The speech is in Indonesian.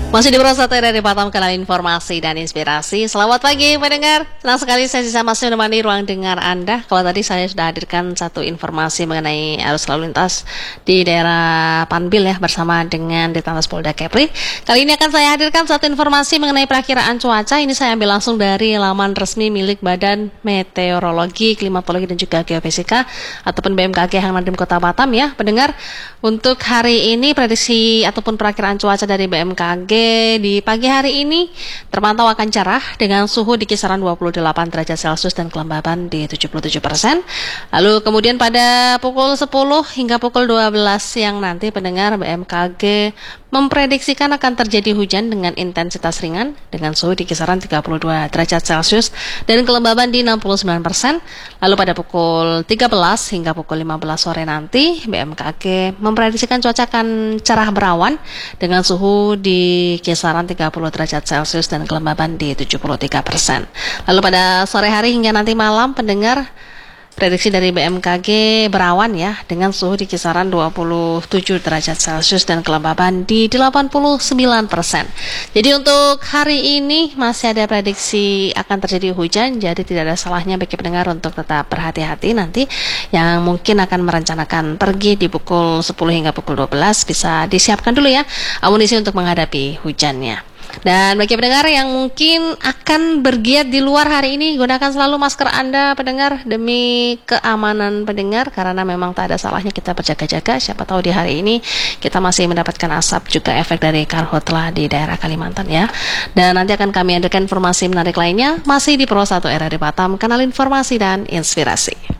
Masih di Pro 1 dari Batam, kanal informasi dan inspirasi. Selamat pagi pendengar. Senang sekali saya bisa masih menemani ruang dengar Anda. Kalau tadi saya sudah hadirkan satu informasi mengenai arus lalu lintas di daerah Panbil ya, bersama dengan Ditlantas Polda Kepri. Kali ini akan saya hadirkan satu informasi mengenai perakiraan cuaca. Ini saya ambil langsung dari laman resmi milik Badan Meteorologi, Klimatologi dan juga Geofisika ataupun BMKG Hang Nadiem Kota Batam ya, pendengar. Untuk hari ini prediksi ataupun perakiraan cuaca dari BMKG di pagi hari ini terpantau akan cerah dengan suhu di kisaran 28 derajat Celcius dan kelembaban di 77%. Lalu kemudian pada pukul 10 hingga pukul 12 siang nanti pendengar, BMKG memprediksikan akan terjadi hujan dengan intensitas ringan dengan suhu di kisaran 32 derajat Celcius dan kelembaban di 69%. Lalu pada pukul 13 hingga pukul 15 sore nanti BMKG memprediksikan cuaca akan cerah berawan dengan suhu di kisaran 30 derajat Celcius dan kelembaban di 73%. Lalu pada sore hari hingga nanti malam pendengar, prediksi dari BMKG berawan ya dengan suhu di kisaran 27 derajat Celcius dan kelembaban di 89%. Jadi untuk hari ini masih ada prediksi akan terjadi hujan, jadi tidak ada salahnya bagi pendengar untuk tetap berhati-hati nanti yang mungkin akan merencanakan pergi di pukul 10 hingga pukul 12 bisa disiapkan dulu ya amunisi untuk menghadapi hujannya. Dan bagi pendengar yang mungkin akan bergiat di luar hari ini, gunakan selalu masker Anda pendengar demi keamanan pendengar, karena memang tak ada salahnya kita berjaga-jaga. Siapa tahu di hari ini kita masih mendapatkan asap juga efek dari karhutlah di daerah Kalimantan ya. Dan nanti akan kami hadirkan informasi menarik lainnya masih di Pro 1 RRI Batam, kanal informasi dan inspirasi.